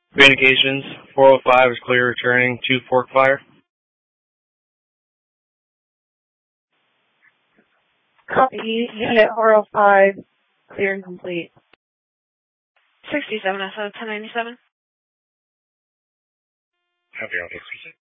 Communications, 405 is clear returning to Fork Fire. Copy, Unit 405, clear and complete. 67 SO 1097. Copy, I'll